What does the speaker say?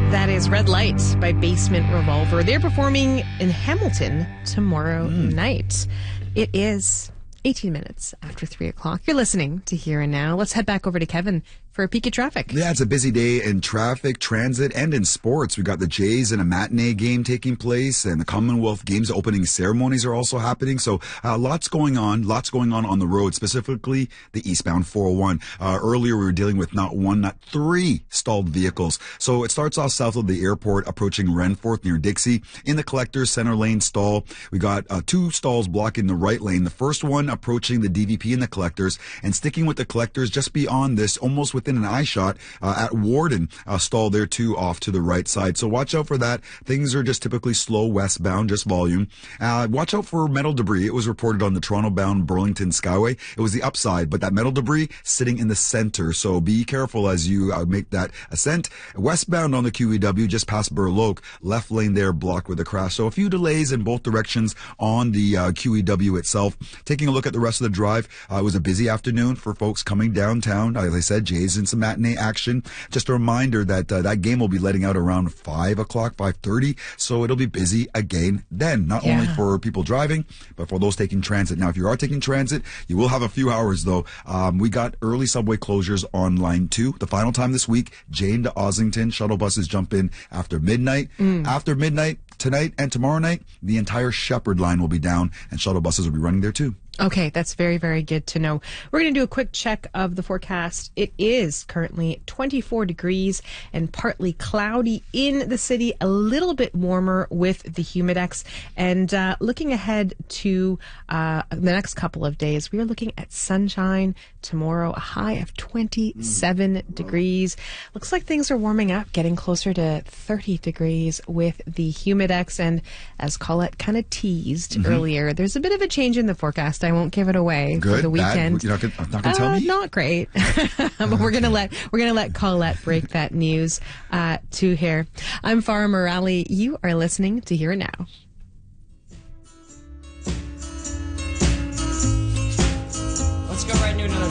That is Red Light by Basement Revolver. They're performing in Hamilton tomorrow night. It is 18 minutes after 3 o'clock. You're listening to Here and Now. Let's head back over to Kevin for a peek at traffic. Yeah, it's a busy day in traffic, transit, and in sports. We got the Jays in a matinee game taking place, and the Commonwealth Games opening ceremonies are also happening. So lots going on on the road, specifically the eastbound 401. Earlier, we were dealing with not one, not three stalled vehicles. So it starts off south of the airport, approaching Renforth near Dixie. In the Collectors Center lane stall, we got two stalls blocking the right lane. The first one approaching the DVP in the Collectors, and sticking with the Collectors just beyond this, almost within an eye shot at Warden, stall there too off to the right side. So watch out for that. Things are just typically slow westbound, just volume. Watch out for metal debris. It was reported on the Toronto-bound Burlington Skyway. It was the upside, but that metal debris sitting in the center. So be careful as you make that ascent. Westbound on the QEW, just past Burloak, left lane there blocked with a crash. So a few delays in both directions on the QEW itself. Taking a look at the rest of the drive, it was a busy afternoon for folks coming downtown. As I said, Jays in some matinee action. Just a reminder that that game will be letting out around 5 o'clock, 5:30. So it'll be busy again then, not only for people driving, but for those taking transit. Now, if you are taking transit, you will have a few hours though. We got early subway closures on line 2. The final time this week, Jane to Ossington. Shuttle buses jump in after midnight. After midnight, tonight and tomorrow night, the entire Shepherd line will be down, and shuttle buses will be running there too. Okay, that's very, very good to know. We're going to do a quick check of the forecast. It is currently 24 degrees and partly cloudy in the city, a little bit warmer with the humidex. And looking ahead to the next couple of days, we are looking at sunshine tomorrow, a high of 27 degrees. Looks like things are warming up, getting closer to 30 degrees with the humidex. And as Colette kind of teased earlier, there's a bit of a change in the forecast. I won't give it away for the weekend. You're not gonna tell me? Not great. But we're gonna let Colette break that news to here. I'm Farah Morali. You are listening to Here and Now.